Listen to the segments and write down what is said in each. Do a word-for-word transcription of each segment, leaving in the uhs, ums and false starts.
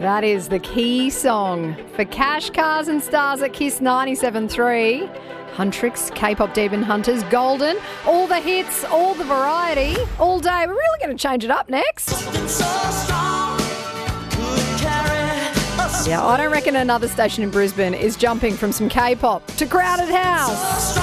That is the key song for Cash, Cars and Stars at Kiss ninety-seven point three. Huntrix, K-pop Demon Hunters, Golden, all the hits, all the variety, all day. We're really going to change it up next. Yeah, I don't reckon another station in Brisbane is jumping from some K-pop to Crowded House.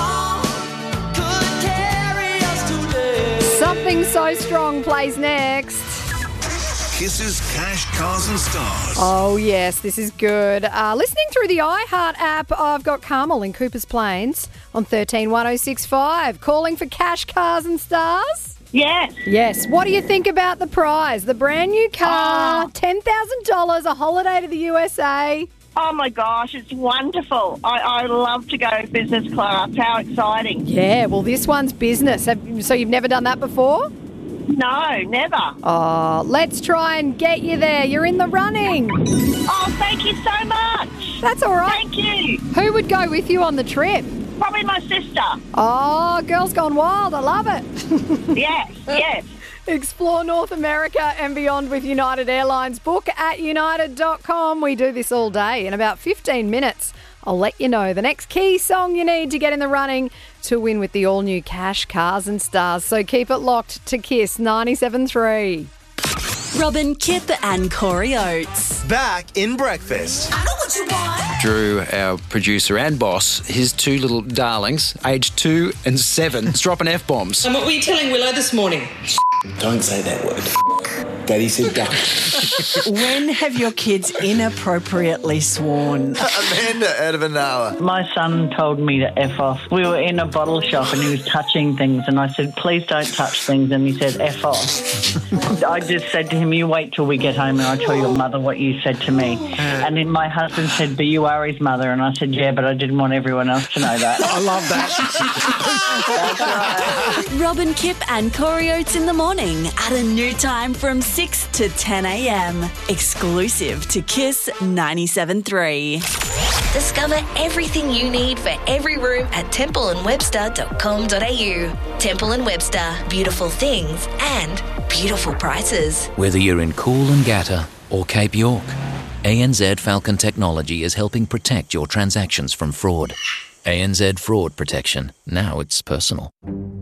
Something So Strong plays next. Kisses, Cash, Cars and Stars. Oh, yes, this is good. Uh, listening through the iHeart app, I've got Carmel in Coopers Plains on thirteen one oh six five, calling for Cash, Cars and Stars. Yes. Yes. What do you think about the prize? The brand new car, Oh. ten thousand dollars, a holiday to the U S A. Oh, my gosh, it's wonderful. I, I love to go business class. How exciting. Yeah, well, this one's business. Have, so you've never done that before? No, never. Oh, let's try and get you there. You're in the running. Oh, thank you so much. That's all right. Thank you. Who would go with you on the trip? Probably my sister. Oh, Girls Gone Wild. I love it. Yes, yes. Explore North America and beyond with United Airlines. Book at united dot com. We do this all day. In about fifteen minutes, I'll let you know the next key song you need to get in the running to win with the all-new Cash, Cars and Stars. So keep it locked to Kiss ninety-seven point three. Robin, Kip and Corey Oates. Back in breakfast. I know what you want. Drew, our producer and boss, his two little darlings, aged two and seven, is dropping F-bombs. And what were you telling Willow this morning? Don't say that word. Daddy said duck. When have your kids inappropriately sworn? Amanda out of Anala. My son told me to F off. We were in a bottle shop and he was touching things and I said, please don't touch things. And he said, F off. I just said to him, you wait till we get home and I'll tell your mother what you said to me. And then my husband said, but you are his mother. And I said, yeah, but I didn't want everyone else to know that. I love that. That's right. Robin, Kip and Corey Oates in the morning at a new time from six to ten a.m. Exclusive to Kiss ninety-seven point three. Discover everything you need for every room at temple and webster dot com dot a u. Temple and Webster, beautiful things and beautiful prices. Whether you're in Coolangatta or Cape York, A N Z Falcon Technology is helping protect your transactions from fraud. A N Z Fraud Protection. Now it's personal.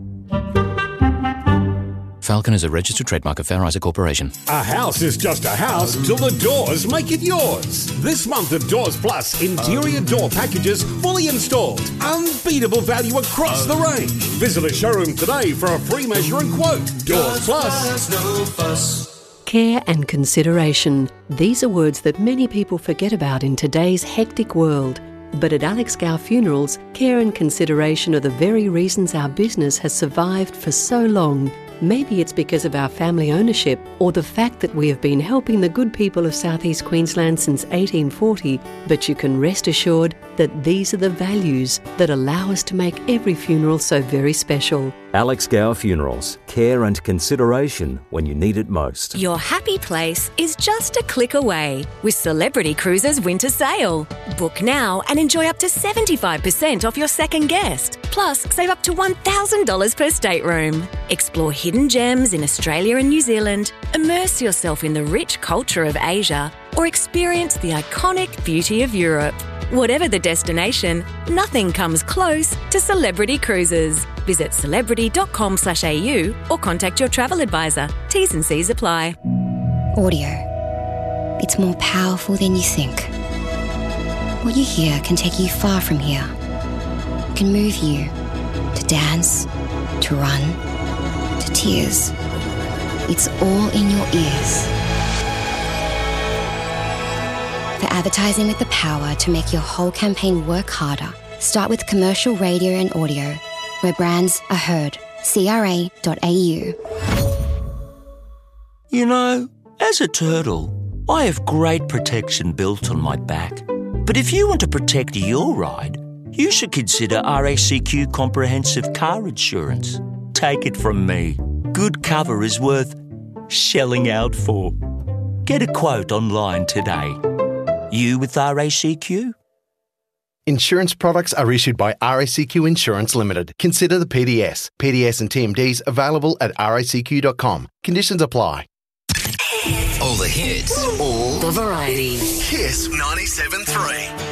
Falcon is a registered trademark of Fair Isaac Corporation. A house is just a house till the doors make it yours. This month at Doors Plus, interior door packages fully installed. Unbeatable value across the range. Visit a showroom today for a free measure and quote. Doors Plus. No fuss. Care and consideration. These are words that many people forget about in today's hectic world. But at Alex Gow Funerals, care and consideration are the very reasons our business has survived for so long. Maybe it's because of our family ownership or the fact that we have been helping the good people of South East Queensland since eighteen forty, but you can rest assured that these are the values that allow us to make every funeral so very special. Alex Gow Funerals. Care and consideration when you need it most. Your happy place is just a click away with Celebrity Cruises Winter Sale. Book now and enjoy up to seventy-five percent off your second guest. Plus, save up to one thousand dollars per stateroom. Explore hidden gems in Australia and New Zealand, immerse yourself in the rich culture of Asia, or experience the iconic beauty of Europe. Whatever the destination, nothing comes close to Celebrity Cruises. Visit celebrity dot com slash a u or contact your travel advisor. T's and C's apply. Audio. It's more powerful than you think. What you hear can take you far from here. It can move you to dance, to run, to tears. It's all in your ears. For advertising with the power to make your whole campaign work harder, start with commercial radio and audio, where brands are heard. C R A dot A U. You know, as a turtle, I have great protection built on my back. But if you want to protect your ride, you should consider R A C Q Comprehensive Car Insurance. Take it from me. Good cover is worth shelling out for. Get a quote online today. You with R A C Q? Insurance products are issued by R A C Q Insurance Limited. Consider the P D S. P D S and T M Ds available at R A C Q dot com. Conditions apply. All the the hits, all The variety. Kiss ninety-seven point three.